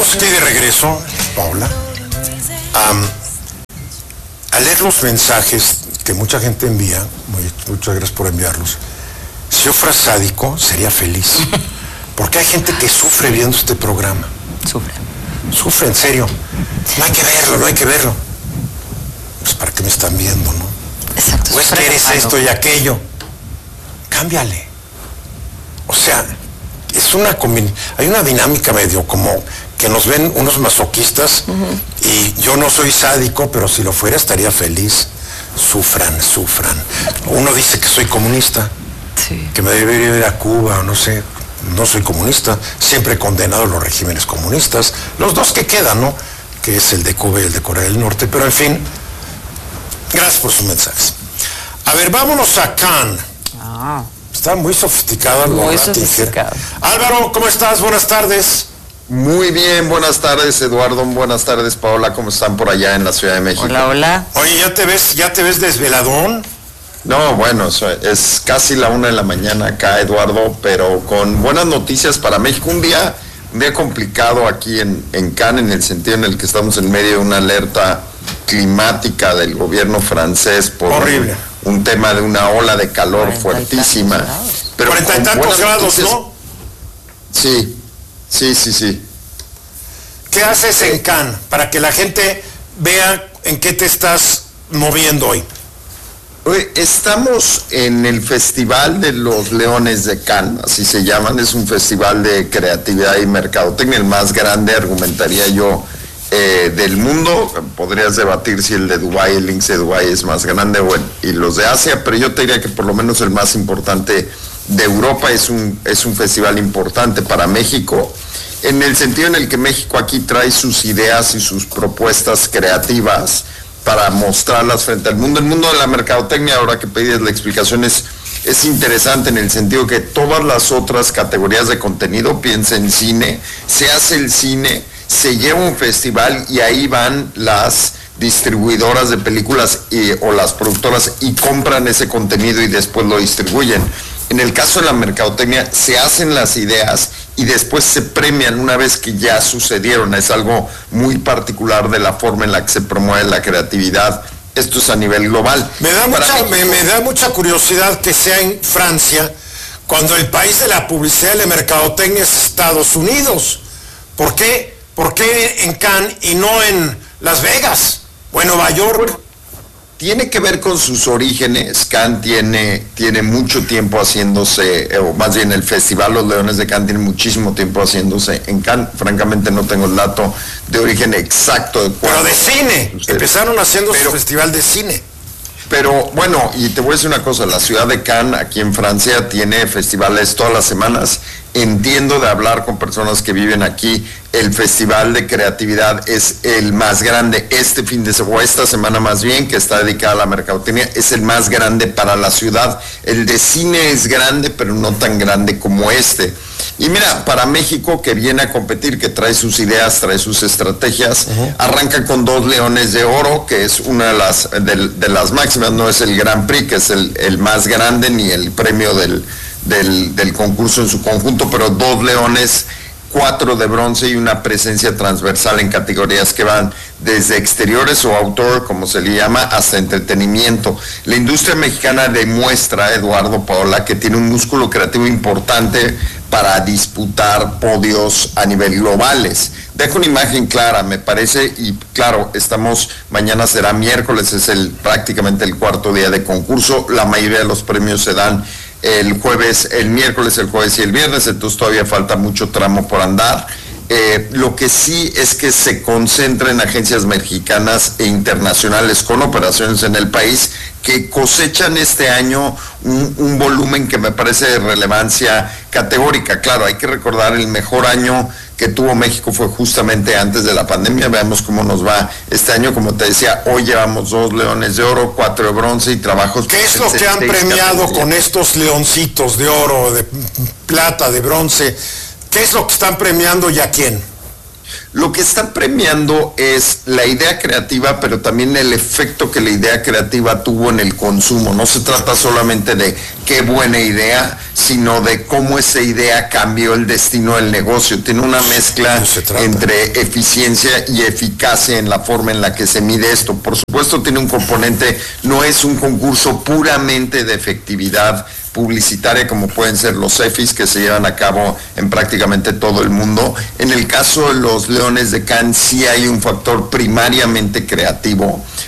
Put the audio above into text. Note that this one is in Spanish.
Estamos aquí de regreso, Paula. Al leer los mensajes que mucha gente envía, muchas gracias por enviarlos, si yo fuera sádico, sería feliz. Porque hay gente que sufre viendo este programa. Sufre, en serio. No hay que verlo, no hay que verlo. Pues ¿para qué me están viendo, no? Exacto. Pues que eres esto y aquello. Cámbiale. O sea, hay una dinámica medio como que nos ven unos masoquistas y yo no soy sádico, pero si lo fuera estaría feliz. Sufran. Uno dice que soy comunista, que me debería ir a Cuba o no sé. No soy comunista, siempre he condenado los regímenes comunistas, los dos que quedan, ¿no? Que es el de Cuba y el de Corea del Norte, pero en fin, gracias por sus mensajes. A ver, vámonos a Cannes. Está muy sofisticado. Muy sofisticado. Álvaro, ¿cómo estás? Buenas tardes. Muy bien, buenas tardes, Eduardo, buenas tardes, Paola, ¿cómo están por allá en la Ciudad de México? Hola. Oye, ¿ya te ves desveladón? No, bueno, es casi la 1 de la mañana acá, Eduardo, pero con buenas noticias para México. Un día complicado aquí en Cannes, en el sentido en el que estamos en medio de una alerta climática del gobierno francés por un tema de una ola de calor fuertísima. Pero 40 y tantos grados, ¿no? Sí. ¿Qué haces en Cannes para que la gente vea en qué te estás moviendo hoy? Estamos en el Festival de los Leones de Cannes, así se llaman, es un festival de creatividad y mercadotecnia, el más grande, argumentaría yo, del mundo. Podrías debatir si el de Dubái, el Lynx de Dubái es más grande y los de Asia, pero yo te diría que por lo menos el más importante de Europa. Es un festival importante para México, en el sentido en el que México aquí trae sus ideas y sus propuestas creativas para mostrarlas frente al mundo. El mundo de la mercadotecnia, ahora que pedías la explicación, es interesante en el sentido que todas las otras categorías de contenido, piensa en cine, se hace el cine, se lleva un festival y ahí van las distribuidoras de películas o las productoras y compran ese contenido y después lo distribuyen. En el caso de la mercadotecnia, se hacen las ideas y después se premian una vez que ya sucedieron. Es algo muy particular de la forma en la que se promueve la creatividad. Esto es a nivel global. Me da mucha curiosidad que sea en Francia, cuando el país de la publicidad y la mercadotecnia es Estados Unidos. ¿Por qué en Cannes y no en Las Vegas o en Nueva York? Tiene que ver con sus orígenes. Cannes tiene mucho tiempo haciéndose, o más bien el Festival Los Leones de Cannes tiene muchísimo tiempo haciéndose en Cannes. Francamente no tengo el dato de origen exacto de cuándo. Pero de cine, empezaron haciendo su festival de cine. Pero bueno, y te voy a decir una cosa, la ciudad de Cannes, aquí en Francia, tiene festivales todas las semanas. Entiendo de hablar con personas que viven aquí, el festival de creatividad es el más grande este fin de semana, o esta semana más bien, que está dedicada a la mercadotecnia, es el más grande para la ciudad. El de cine es grande, pero no tan grande como este. Y mira, para México, que viene a competir, que trae sus ideas, trae sus estrategias, arranca con 2 Leones de Oro, que es una de las máximas, no es el Grand Prix, que es el más grande, ni el premio del concurso en su conjunto, pero 2 leones, 4 de bronce y una presencia transversal en categorías que van desde exteriores o outdoor, como se le llama, hasta entretenimiento. La industria mexicana demuestra, Eduardo, Paola, que tiene un músculo creativo importante para disputar podios a nivel globales. Dejo una imagen clara, me parece, y claro, mañana será miércoles, es prácticamente el 4º día de concurso. La mayoría de los premios se dan el miércoles, el jueves y el viernes, entonces todavía falta mucho tramo por andar. Lo que sí es que se concentra en agencias mexicanas e internacionales con operaciones en el país que cosechan este año un volumen que me parece de relevancia categórica. Claro, hay que recordar, el mejor año que tuvo México fue justamente antes de la pandemia. Veamos cómo nos va este año. Como te decía, hoy llevamos 2 Leones de Oro, 4 de bronce y trabajos. ¿Qué es lo que han premiado con estos leoncitos de oro, de plata, de bronce? ¿Qué es lo que están premiando y a quién? Lo que están premiando es la idea creativa, pero también el efecto que la idea creativa tuvo en el consumo. No se trata solamente de qué buena idea, sino de cómo esa idea cambió el destino del negocio. Tiene una mezcla entre eficiencia y eficacia en la forma en la que se mide esto. Por supuesto, tiene un componente, no es un concurso puramente de efectividad publicitaria como pueden ser los EFIs que se llevan a cabo en prácticamente todo el mundo. En el caso de los Leones de Cannes sí hay un factor primariamente creativo,